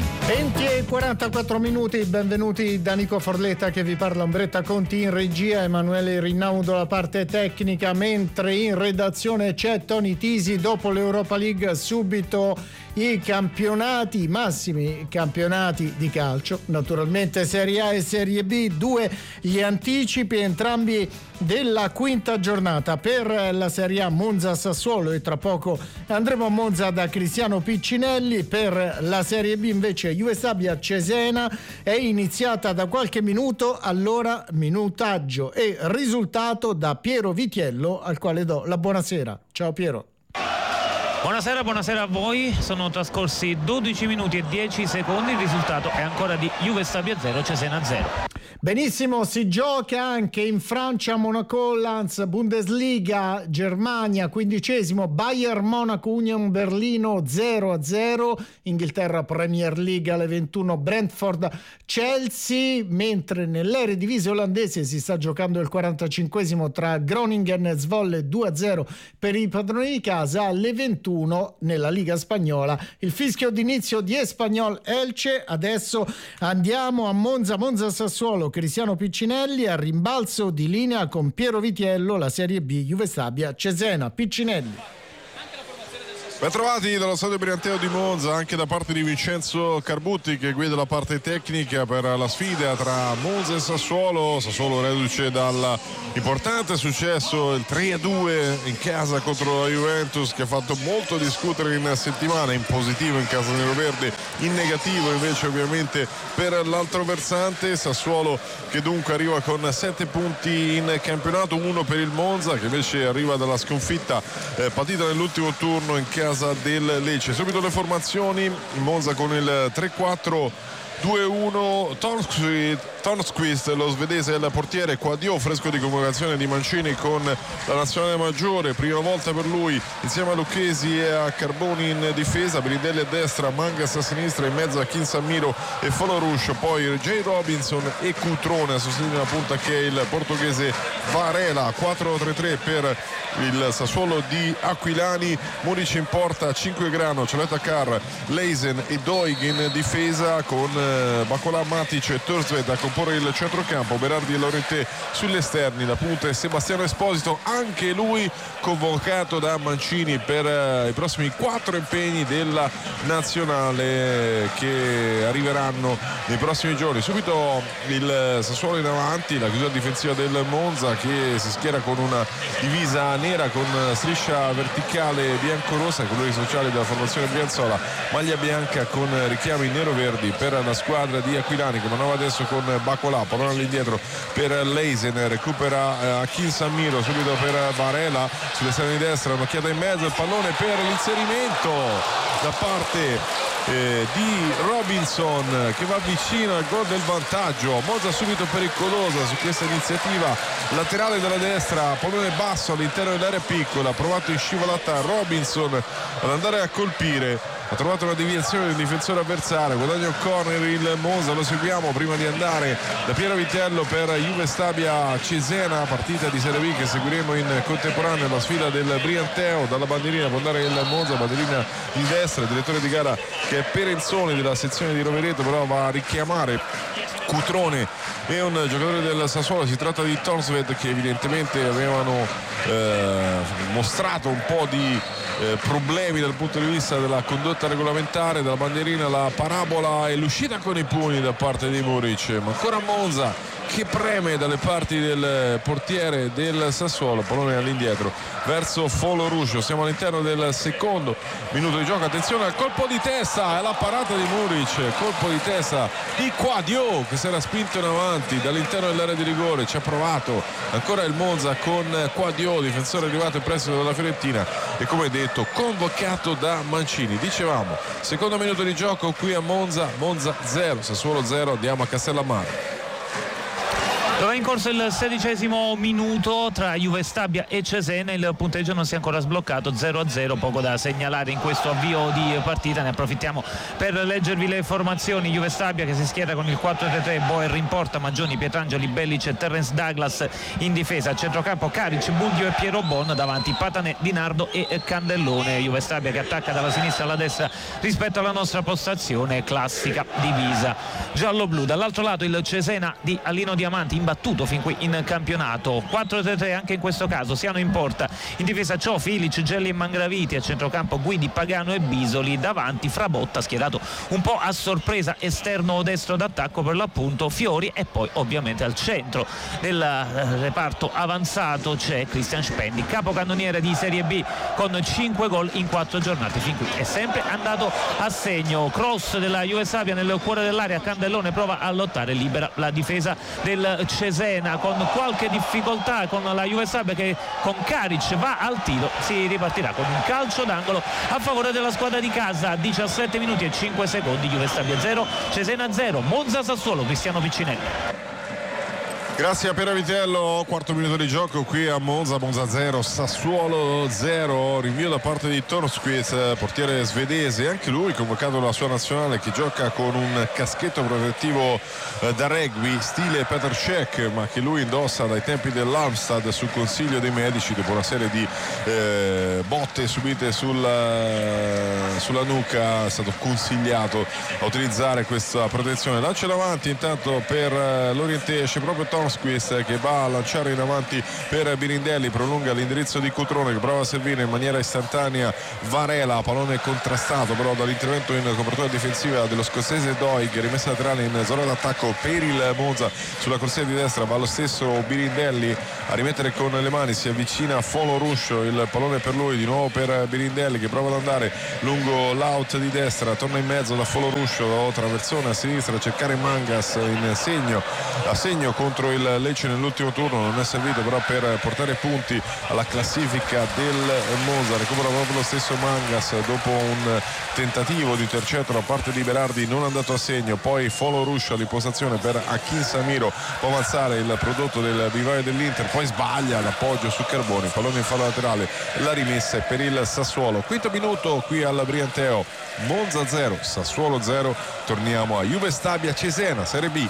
20:44, benvenuti da Nico Forletta che vi parla, Umberetta Conti in regia, Emanuele Rinaudo la parte tecnica, mentre in redazione c'è Tony Tisi. Dopo l'Europa League subito i campionati, i massimi campionati di calcio, naturalmente Serie A e Serie B, 2 gli anticipi entrambi della quinta giornata. Per la Serie A Monza-Sassuolo e tra poco andremo a Monza da Cristiano Piccinelli. Per la Serie B invece Juve Stabia-Cesena è iniziata da qualche minuto, allora minutaggio e risultato da Piero Vitiello, al quale do la buonasera. Ciao Piero. Buonasera a voi, sono trascorsi 12 minuti e 10 secondi, il risultato è ancora di Juve Stabia 0, Cesena 0. Benissimo, si gioca anche in Francia, Monaco, Lens, Bundesliga, Germania, 15°, Bayern Monaco, Union Berlino 0-0, Inghilterra Premier League alle 21, Brentford, Chelsea, mentre nell'Eredivisie olandese si sta giocando il 45° tra Groningen e Zwolle 2-0 per i padroni di casa. Alle 21 nella Liga Spagnola il fischio d'inizio di Espanyol Elche. Adesso andiamo a Monza Sassuolo, Cristiano Piccinelli a rimbalzo di linea con Piero Vitiello, la Serie B Juve Stabia Cesena. Piccinelli. Ben trovati dallo stadio Brianteo di Monza, anche da parte di Vincenzo Carbutti che guida la parte tecnica per la sfida tra Monza e Sassuolo. Sassuolo reduce dall'importante successo, il 3-2 in casa contro la Juventus, che ha fatto molto discutere in settimana, in positivo in casa neroverde, in negativo invece ovviamente per l'altro versante. Sassuolo che dunque arriva con 7 punti in campionato, 1 per il Monza che invece arriva dalla sconfitta patita nell'ultimo turno in casa del Lecce. Subito le formazioni: Monza con il 3-4-2-1, Tornquist, lo svedese, è il portiere, Quadio, fresco di convocazione di Mancini con la nazionale maggiore, prima volta per lui, insieme a Lucchesi e a Carboni in difesa, Brindelli a destra, Mangas a sinistra, in mezzo a Kinsamiro e Foloruscio, poi J. Robinson e Cutrone a sostenere la punta che è il portoghese Varela. 4-3-3 per il Sassuolo di Aquilani, Muric in porta, 5 Grano, Cioletta Carr, Leisen e Doig in difesa con Bacolà, Matic e Thursved a comporre il centrocampo, Berardi e Lorente sugli esterni, la punta è Sebastiano Esposito, anche lui convocato da Mancini per i prossimi 4 impegni della nazionale che arriveranno nei prossimi giorni. Subito il Sassuolo in avanti, la chiusura difensiva del Monza che si schiera con una divisa nera con striscia verticale bianco-rossa, colori sociali della formazione brianzola, maglia bianca con richiami nero-verdi per la squadra di Aquilani che manovra adesso con Bacolà, pallone all'indietro per Leisen, recupera Kinsamiro, subito per Varela sull'esterno di destra, un'occhiata in mezzo, il pallone per l'inserimento da parte di Robinson che va vicino al gol del vantaggio. Monza subito pericolosa su questa iniziativa, laterale della destra, pallone basso all'interno dell'area piccola, provato in scivolata Robinson ad andare a colpire, ha trovato una deviazione del difensore avversario, guadagna un corner il Monza, lo seguiamo prima di andare da Piero Vitello per Juve Stabia Cesena, partita di Serie B che seguiremo in contemporanea alla sfida del Brianteo. Dalla bandierina può andare il Monza, bandierina di destra, il direttore di gara che è Perenzoni della sezione di Rovereto, però va a richiamare Cutrone e un giocatore del Sassuolo, si tratta di Torsved, che evidentemente avevano mostrato un po' di problemi dal punto di vista della condotta regolamentare. Dalla bandierina la parabola e l'uscita con i pugni da parte di Muric, ma ancora Monza che preme dalle parti del portiere del Sassuolo, pallone all'indietro verso Foloruscio. Siamo all'interno del secondo minuto di gioco, attenzione al colpo di testa e alla parata di Muric, colpo di testa di Quadio che si era spinto in avanti dall'interno dell'area di rigore, ci ha provato ancora il Monza con Quadio, difensore arrivato in prestito dalla Fiorentina e come detto convocato da Mancini. Dicevamo secondo minuto di gioco qui a Monza, Monza 0 Sassuolo 0, andiamo a Castellammare. Dove è in corso il 16° minuto tra Juve Stabia e Cesena, il punteggio non si è ancora sbloccato, 0-0, poco da segnalare in questo avvio di partita. Ne approfittiamo per leggervi le formazioni. Juve Stabia che si schiera con il 4-3-3, Boer in porta, Maggioni, Pietrangeli, Bellic e Terence Douglas in difesa, a centrocampo Caric, Buglio e Piero Bon, davanti Patanè, Di Nardo e Candellone. Juve Stabia che attacca dalla sinistra alla destra rispetto alla nostra postazione classica divisa giallo-blu. Dall'altro lato il Cesena di Alino Diamanti, imbattuto fin qui in campionato, 4-3-3 anche in questo caso, Siano in porta, in difesa Ciò, Filic, Gelli e Mangraviti, a centrocampo Guidi, Pagano e Bisoli, davanti Frabotta schierato un po' a sorpresa, esterno destro d'attacco per l'appunto, Fiori, e poi ovviamente al centro del reparto avanzato c'è Christian Spendi, capocannoniere di Serie B con 5 gol in 4 giornate fin qui, è sempre andato a segno. Cross della Juve Stabia nel cuore dell'area, Candellone prova a lottare, libera la difesa del Cesena con qualche difficoltà, con la Juve Stabia che con Caric va al tiro, si ripartirà con un calcio d'angolo a favore della squadra di casa. 17 minuti e 5 secondi, Juve Stabia 0, Cesena 0, Monza Sassuolo, Cristiano Piccinelli. Grazie a Piero Vitello, quarto minuto di gioco qui a Monza 0, Sassuolo 0, rinvio da parte di Tornquist, portiere svedese, anche lui convocato alla sua nazionale, che gioca con un caschetto protettivo da rugby stile Petr Cech, ma che lui indossa dai tempi dell'Armstad sul consiglio dei medici dopo una serie di botte subite sulla nuca. È stato consigliato a utilizzare questa protezione. Lancio davanti intanto per l'orientesce proprio Tornquist, che va a lanciare in avanti per Birindelli, prolunga l'indirizzo di Cutrone che prova a servire in maniera istantanea Varela, pallone contrastato però dall'intervento in copertura difensiva dello scozzese Doig, rimessa laterale in zona d'attacco per il Monza, sulla corsia di destra va lo stesso Birindelli a rimettere con le mani, si avvicina a Folo Ruscio, il pallone per lui, di nuovo per Birindelli che prova ad andare lungo l'out di destra, torna in mezzo da Folo Ruscio, traversone a sinistra a cercare Mangas in segno contro il Lecce nell'ultimo turno, non è servito però per portare punti alla classifica del Monza. Recupera proprio lo stesso Mangas dopo un tentativo di intercetto da parte di Berardi non andato a segno, poi Folo Ruscio all'impostazione per Akin Samiro, può avanzare il prodotto del vivaio dell'Inter, poi sbaglia l'appoggio su Carboni, pallone in fallo laterale, la rimessa è per il Sassuolo. Quinto minuto qui al Brianteo, Monza 0, Sassuolo 0. Torniamo a Juve Stabia Cesena, Serie B.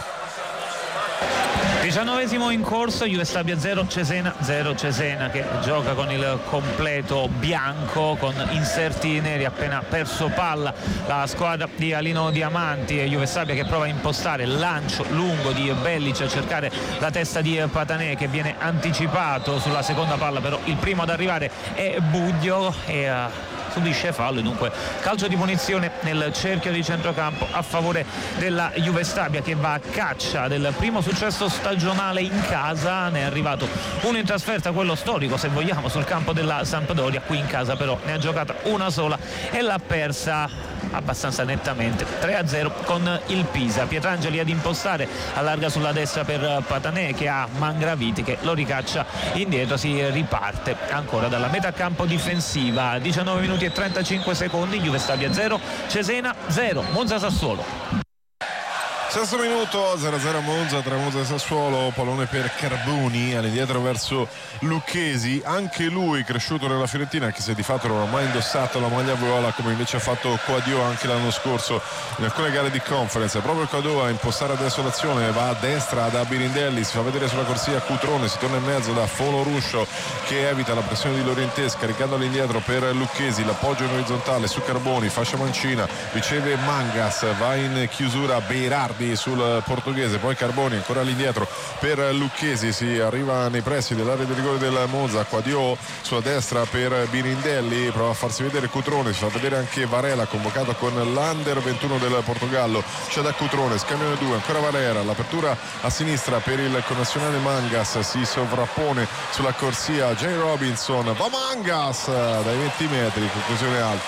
19° in corso, Juve Stabia 0, Cesena 0, Cesena che gioca con il completo bianco con inserti neri, appena perso palla la squadra di Alino Diamanti, e Juve Stabia che prova a impostare, lancio lungo di Bellic a cercare la testa di Patanè che viene anticipato sulla seconda palla, però il primo ad arrivare è Buglio e subisce fallo, dunque calcio di punizione nel cerchio di centrocampo a favore della Juve Stabia che va a caccia del primo successo stagionale in casa. Ne è arrivato uno in trasferta, quello storico se vogliamo, sul campo della Sampdoria. Qui in casa però ne ha giocata una sola e l'ha persa abbastanza nettamente, 3-0 con il Pisa. Pietrangeli ad impostare, allarga sulla destra per Patanè che ha Mangraviti che lo ricaccia indietro, si riparte ancora dalla metà campo difensiva. 19 minuti e 35 secondi, Juve Stabia 0, Cesena 0, Monza Sassuolo. Sesto minuto, 0-0 Monza tra Monza e Sassuolo, pallone per Carboni all'indietro verso Lucchesi, anche lui cresciuto nella Fiorentina, che se di fatto non ha mai indossato la maglia viola come invece ha fatto Coadio anche l'anno scorso in alcune gare di conference. Proprio Coadio a impostare adesso l'azione, va a destra da Birindelli, si fa vedere sulla corsia Cutrone, si torna in mezzo da Folo Ruscio che evita la pressione di Lorientè, scaricando all'indietro per Lucchesi, l'appoggio in orizzontale su Carboni, fascia mancina, riceve Mangas, va in chiusura Berardi sul portoghese, poi Carboni ancora all'indietro per Lucchesi, si arriva nei pressi dell'area di rigore del Monza, Quadio sulla destra per Birindelli, prova a farsi vedere Cutrone, si fa vedere anche Varela convocato con l'Under 21 del Portogallo, c'è da Cutrone, scambiano due, ancora Varela, l'apertura a sinistra per il connazionale Mangas, si sovrappone sulla corsia Jay Robinson, va Mangas dai 20 metri, conclusione alta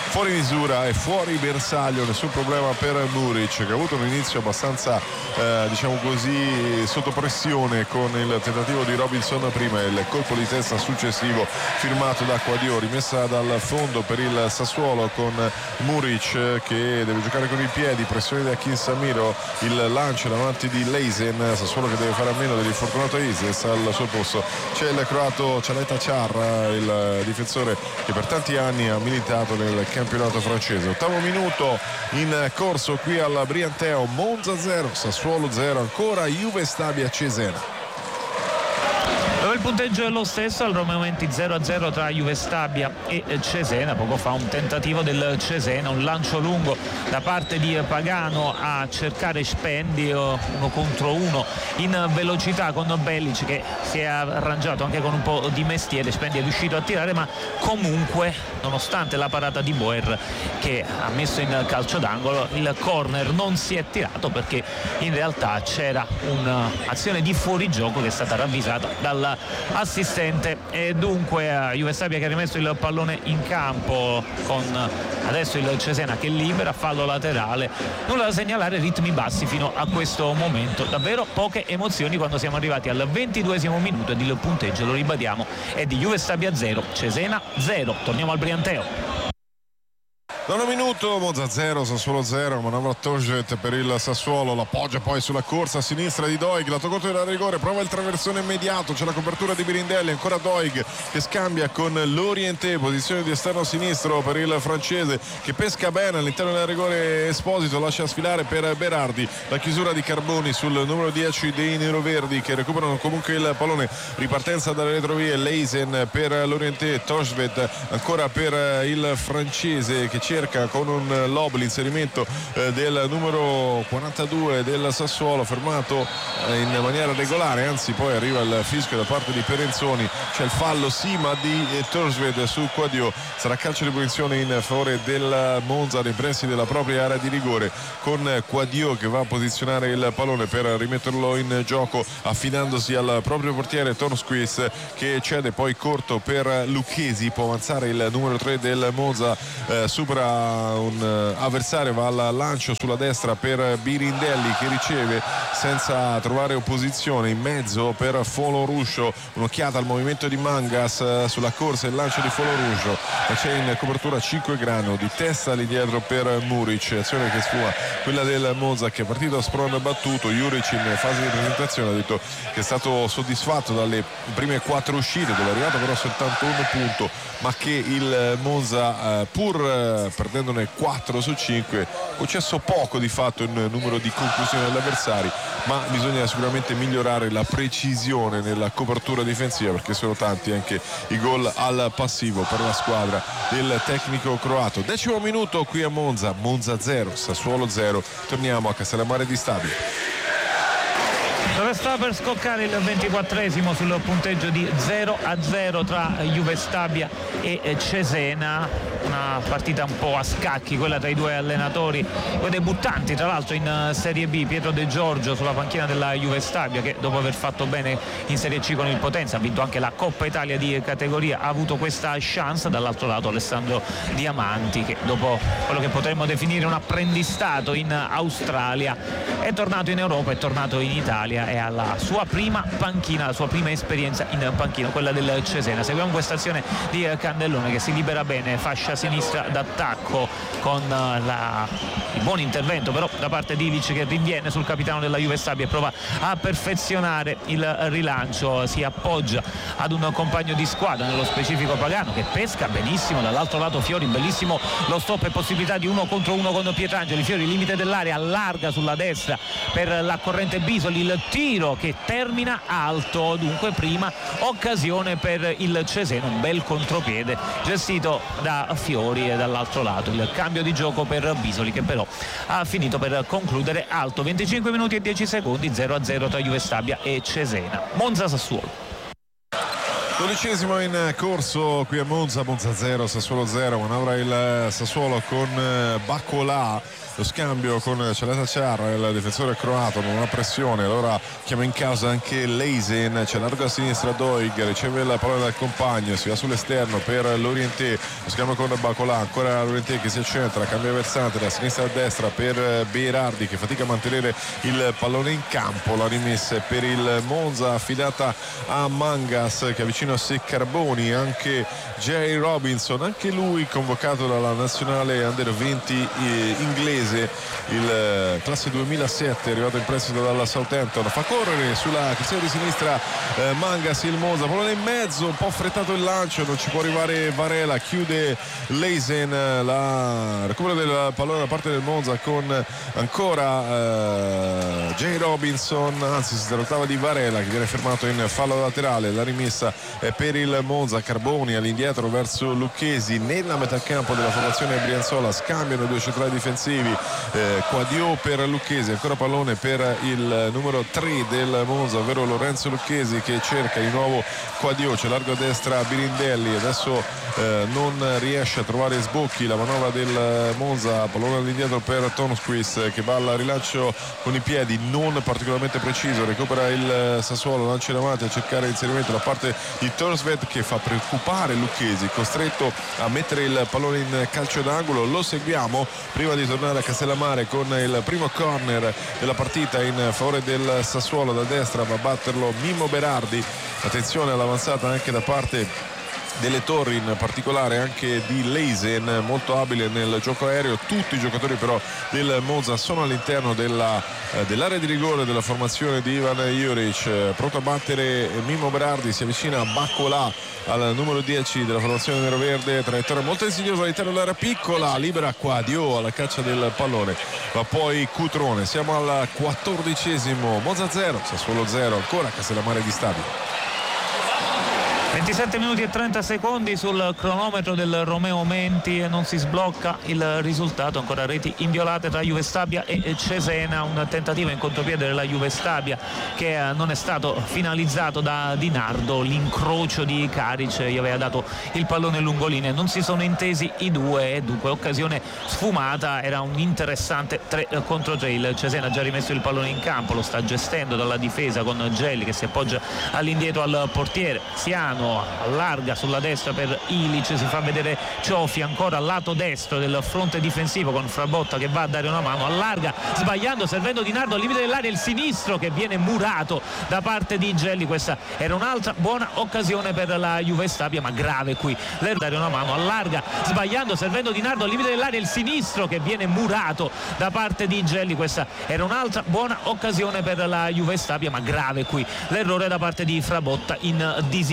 fuori misura e fuori bersaglio, nessun problema per Muric, che ha avuto un inizio abbastanza diciamo così sotto pressione con il tentativo di Robinson prima e il colpo di testa successivo firmato da Quadio, rimessa dal fondo per il Sassuolo con Muric che deve giocare con i piedi, pressione da Akin Samiro, il lancio davanti di Leisen, Sassuolo che deve fare a meno dell'infortunato Isis, al suo posto c'è il croato Çaleta Char, il difensore che per tanti anni ha militato nel campionato francese. Ottavo minuto in corso qui al Brianteo, Monza 0, Sassuolo 0, ancora Juve Stabia Cesena. Dove il punteggio è lo stesso, al momenti 0-0 tra Juve Stabia e Cesena. Poco fa un tentativo del Cesena, un lancio lungo da parte di Pagano a cercare Spendi, 1 contro 1 in velocità con Bellic che si è arrangiato anche con un po' di mestiere. Spendi è riuscito a tirare, ma comunque nonostante la parata di Boer che ha messo in calcio d'angolo, il corner non si è tirato perché in realtà c'era un'azione di fuorigioco che è stata ravvisata dall'assistente. E dunque Juve Stabia che ha rimesso il pallone in campo con adesso il Cesena che libera, fallo laterale, nulla da segnalare, ritmi bassi fino a questo momento, davvero poche emozioni quando siamo arrivati al 22esimo minuto ed il punteggio, lo ribadiamo, è di Juve Stabia 0, Cesena 0. Torniamo al Brianteo. Nono minuto, Monza 0, Sassuolo 0, manovra Tojet per il Sassuolo, l'appoggia poi sulla corsa a sinistra di Doig, lato corto della rigore, prova il traversone immediato, c'è la copertura di Birindelli, ancora Doig che scambia con l'Orienté, posizione di esterno sinistro per il francese che pesca bene all'interno del rigore Esposito, lascia sfilare per Berardi, la chiusura di Carboni sul numero 10 dei neroverdi che recuperano comunque il pallone, ripartenza dalle retrovie, Leisen per l'Orienté, Tojet ancora per il francese che cerca con un lob l'inserimento del numero 42 del Sassuolo, fermato in maniera regolare, anzi poi arriva il fischio da parte di Perenzoni, c'è il fallo Sima di Torsved su Quadio, sarà calcio di punizione in favore del Monza nei pressi della propria area di rigore, con Quadio che va a posizionare il pallone per rimetterlo in gioco affidandosi al proprio portiere Tornsquist che cede poi corto per Lucchesi, può avanzare il numero 3 del Monza, supera un avversario, va al lancio sulla destra per Birindelli che riceve senza trovare opposizione in mezzo per Foloruscio, un'occhiata al movimento di Mangas sulla corsa e il lancio di Foloruscio, ma c'è in copertura 5 Grano di testa lì dietro per Muric, azione che sfuma quella del Monza che è partito a sprone battuto. Juric in fase di presentazione ha detto che è stato soddisfatto dalle prime 4 uscite dove è arrivato però soltanto un punto, ma che il Monza pur perdendone 4 su 5 concesso poco di fatto in numero di conclusioni agli avversari, ma bisogna sicuramente migliorare la precisione nella copertura difensiva perché sono tanti anche i gol al passivo per la squadra del tecnico croato. 10° minuto qui a Monza, Monza 0, Sassuolo 0. Torniamo a Castellammare di Stabia dove sta per scoccare il 24esimo sul punteggio di 0-0 tra Juve Stabia e Cesena, una partita un po' a scacchi quella tra i due allenatori, due debuttanti tra l'altro in Serie B, Pietro De Giorgio sulla panchina della Juve Stabia che dopo aver fatto bene in Serie C con il Potenza ha vinto anche la Coppa Italia di categoria, ha avuto questa chance. Dall'altro lato Alessandro Diamanti che dopo quello che potremmo definire un apprendistato in Australia è tornato in Europa, è tornato in Italia e alla sua prima panchina, la sua prima esperienza in panchina, quella del Cesena. Seguiamo questa azione di Candellone che si libera bene, fascia sinistra d'attacco con il buon intervento però da parte di Ilic che rinviene sul capitano della Juve Stabia e prova a perfezionare il rilancio, si appoggia ad un compagno di squadra, nello specifico Pagano che pesca benissimo, dall'altro lato Fiori, bellissimo lo stop e possibilità di 1 contro 1 con Pietrangeli, Fiori limite dell'area, allarga sulla destra per la corrente Bisoli, il tiro che termina alto, dunque prima occasione per il Cesena, un bel contropiede gestito da Fiori e dall'altro lato il cambio di gioco per Bisoli che però ha finito per concludere alto. 25 minuti e 10 secondi, 0-0 tra Juve Stabia e Cesena. Monza Sassuolo. 12° in corso qui a Monza 0, Sassuolo 0, manovra il Sassuolo con Bacolà. Lo scambio con Celeta Ciarra, il difensore croato, non ha pressione, allora chiama in causa anche Leisen, c'è largo a sinistra Doig, riceve la palla dal compagno, si va sull'esterno per Lorienté, lo scambio con Bacolà, ancora Lorienté che si accentra, cambia versante da sinistra a destra per Berardi che fatica a mantenere il pallone in campo, la rimessa per il Monza affidata a Mangas che avvicina a sé Carboni, anche Jay Robinson, anche lui convocato dalla nazionale Under 20 inglese, il classe 2007 arrivato in prestito dalla Southampton, fa correre sulla cresta di sinistra Mangas, il Monza, pallone in mezzo, un po' affrettato il lancio, non ci può arrivare Varela, chiude Leisen, la recupero del pallone da parte del Monza con ancora Jay Robinson, anzi si trattava di Varela che viene fermato in fallo laterale, la rimessa è per il Monza, Carboni all'indietro verso Lucchesi nella metà campo della formazione Brianzola, scambiano i due centrali difensivi, Quadio per Lucchesi, ancora pallone per il numero 3 del Monza, ovvero Lorenzo Lucchesi che cerca di nuovo Quadio, c'è largo a destra Birindelli, adesso non riesce a trovare sbocchi la manovra del Monza, pallone all'indietro per Tonquist che va al rilancio con i piedi non particolarmente preciso, recupera il Sassuolo, lancia in avanti a cercare l'inserimento da parte di Torsved che fa preoccupare Lucchesi, costretto a mettere il pallone in calcio d'angolo, lo seguiamo prima di tornare a Castellammare con il primo corner della partita in favore del Sassuolo, da destra va a batterlo Mimmo Berardi, attenzione all'avanzata anche da parte delle torri, in particolare anche di Leisen, molto abile nel gioco aereo. Tutti i giocatori però del Monza sono all'interno dell'area di rigore della formazione di Ivan Juric, pronto a battere Mimmo Berardi, si avvicina a Bacolà al numero 10 della formazione neroverde, traiettoria molto insidiosa all'interno dell'area piccola, libera Quadio alla caccia del pallone, ma poi Cutrone. Siamo al 14°, Monza 0, Sassuolo 0, ancora Castellammare di stadio. 27 minuti e 30 secondi sul cronometro del Romeo Menti e non si sblocca il risultato, ancora reti inviolate tra Juve Stabia e Cesena, un tentativo in contropiede della Juve Stabia che non è stato finalizzato da Di Nardo, l'incrocio di Karic gli aveva dato il pallone lungolinea, non si sono intesi i due e dunque occasione sfumata, era un interessante 3 contro 3, il Cesena ha già rimesso il pallone in campo, lo sta gestendo dalla difesa con Gelli che si appoggia all'indietro al portiere, Siano allarga sulla destra per Ilic, si fa vedere Ciofi ancora al lato destro del fronte difensivo con Frabotta che va a dare una mano, allarga sbagliando, servendo Di Nardo al limite dell'area, il sinistro che viene murato da parte di Gelli, questa era un'altra buona occasione per la Juve Stabia ma grave qui, dare una mano, allarga sbagliando, servendo Di Nardo al limite dell'area, il sinistro che viene murato da parte di Gelli, questa era un'altra buona occasione per la Juve Stabia ma grave qui l'errore da parte di Frabotta in